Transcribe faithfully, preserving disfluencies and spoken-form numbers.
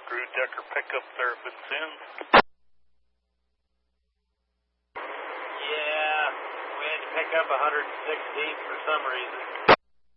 screw decker pickup there at Vincennes? Yeah, we had to pick up one hundred sixteenth for some reason.